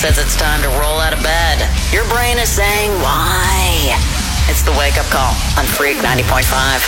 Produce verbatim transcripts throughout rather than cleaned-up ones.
says it's time to roll out of bed. Your brain is saying, why? It's the Wake Up Call on Freak ninety point five.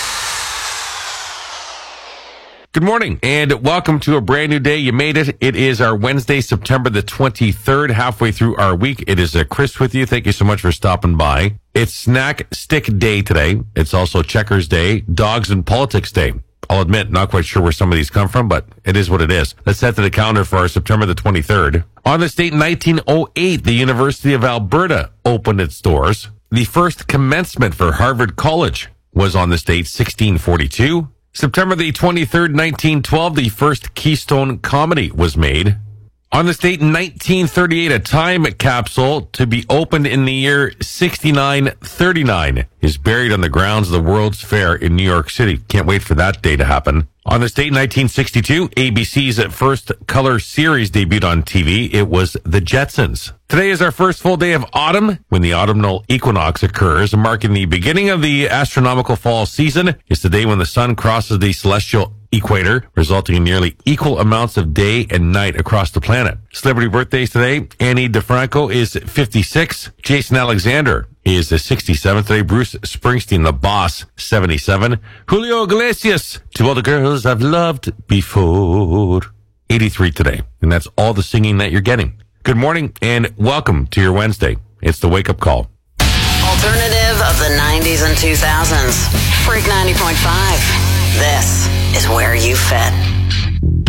Good morning and welcome to a brand new day. You made it. It is our Wednesday, September the twenty-third, halfway through our week. It is uh, Chris with you. Thank you so much for stopping by. It's Snack Stick Day today. It's also Checkers Day, Dogs and Politics Day. I'll admit, not quite sure where some of these come from, but it is what it is. Let's head to the calendar for our September the twenty-third. On this date in nineteen oh eight, the University of Alberta opened its doors. The first commencement for Harvard College was on this date, sixteen forty-two. September the twenty-third, nineteen twelve, the first Keystone comedy was made. On this date in nineteen thirty-eight, a time capsule to be opened in the year sixty-nine thirty-nine is buried on the grounds of the World's Fair in New York City. Can't wait for that day to happen. On this date in nineteen sixty-two, A B C's first color series debuted on T V. It was The Jetsons. Today is our first full day of autumn, when the autumnal equinox occurs, marking the beginning of the astronomical fall season. It's the day when the sun crosses the celestial equator, resulting in nearly equal amounts of day and night across the planet. Celebrity birthdays today. Annie DeFranco is fifty-six. Jason Alexander is sixty-seven today. Bruce Springsteen, the boss, seventy-seven. Julio Iglesias, To All the Girls I've Loved Before, eighty-three today. And that's all the singing that you're getting. Good morning and welcome to your Wednesday. It's the Wake Up Call. Alternative of the nineties and two thousands. Freak ninety point five. This is where you fit.